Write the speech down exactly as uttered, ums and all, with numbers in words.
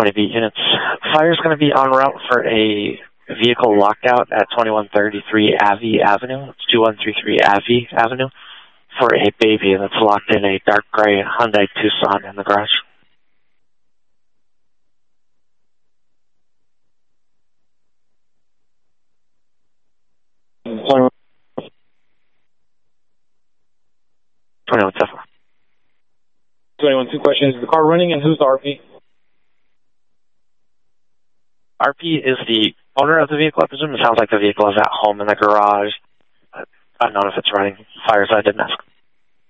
twenty beat units. Fire's going to be en route for a vehicle lockout at twenty-one thirty-three Avi Avenue. It's two one three three Avi Avenue for a baby that's locked in a dark gray Hyundai Tucson in the garage. twenty-one seven. twenty-one, two questions. Is the car running and who's the R P? R P is the owner of the vehicle, I presume. It sounds like the vehicle is at home in the garage. Unknown if it's running. Fires, I didn't ask.